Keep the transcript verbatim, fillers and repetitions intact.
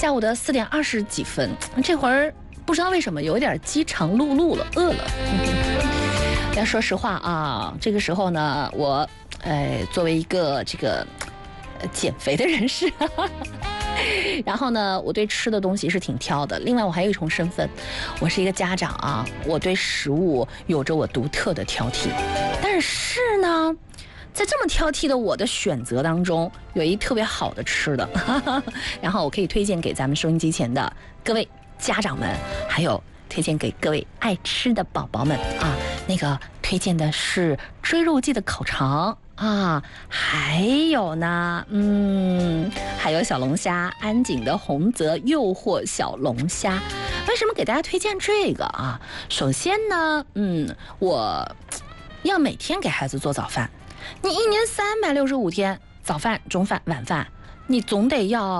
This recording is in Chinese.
下午的四点二十几分，这会儿不知道为什么有一点饥肠辘辘了，饿了。但说实话啊，这个时候呢，我，呃，作为一个这个呃减肥的人士。然后呢，我对吃的东西是挺挑的。另外，我还有一重身份，我是一个家长啊，我对食物有着我独特的挑剔。但是呢，在这么挑剔的我的选择当中，有一特别好的吃的，然后我可以推荐给咱们收音机前的各位家长们，还有推荐给各位爱吃的宝宝们啊。那个推荐的是追肉记的烤肠。啊，还有呢，嗯，还有小龙虾，安井的洪泽诱惑小龙虾。为什么给大家推荐这个啊？首先呢，嗯，我要每天给孩子做早饭，你一年三百六十五天，早饭、中饭、晚饭，你总得要